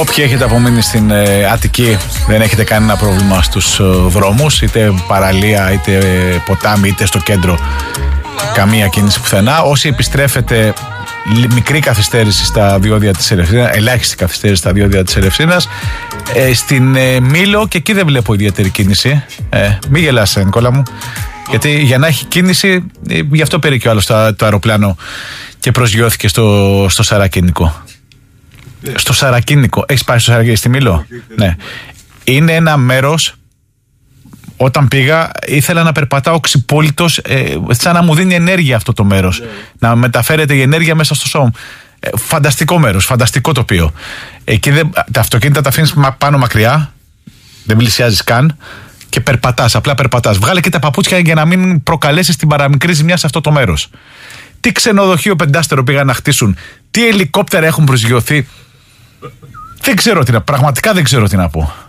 Όποιοι έχετε απομείνει στην Αττική, δεν έχετε κανένα πρόβλημα στους δρόμους, είτε παραλία, είτε ποτάμι, είτε στο κέντρο. Καμία κίνηση πουθενά. Όσοι επιστρέφετε, μικρή καθυστέρηση στα διόδια της Ελευσίνας, ελάχιστη καθυστέρηση στα διόδια της Ελευσίνας. Στην Μήλο, και εκεί δεν βλέπω ιδιαίτερη κίνηση. Μη γελάς, Νικόλα μου. Γιατί για να έχει κίνηση, γι' αυτό πήρε και ο άλλος το αεροπλάνο και προσγειώθηκε στο Σαρακίνικο. Στο Σαρακίνικο. Έχεις πάει στο Σαρακίνικο, στη Μήλο? Ναι. Είναι ένα μέρος. Όταν πήγα, ήθελα να περπατάω ξυπόλυτος, σαν να μου δίνει ενέργεια αυτό το μέρος. Να μεταφέρεται η ενέργεια μέσα στο σώμα. Φανταστικό μέρος, φανταστικό τοπίο. Εκεί τα αυτοκίνητα τα αφήνεις πάνω μακριά, δεν πλησιάζεις καν και περπατάς, απλά περπατάς. Βγάλε και τα παπούτσια για να μην προκαλέσεις την παραμικρή ζημιά σε αυτό το μέρος. Τι ξενοδοχείο πεντάστερο πήγαν να χτίσουν, τι ελικόπτερα έχουν προσγειωθεί. Δεν ξέρω πραγματικά δεν ξέρω τι να πω.